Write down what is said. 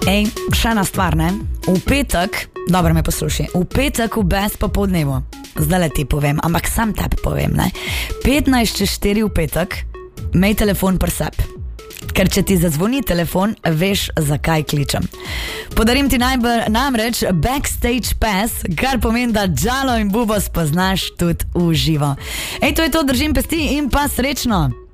Ej, še ena stvar, ne? V petek, dobro me poslušaj, v petek v bes popoldnevu, zdaj le ti povem, ampak sam tebi povem, ne? 15:04 v petek, imej telefon pri sebi. Ker če ti zazvoni telefon, veš, zakaj kličem. Podarim ti namreč backstage pass, kar pomeni, da Džalo in Bubo spoznaš tudi v živo. Ej, to je to, držim pesti in pa srečno!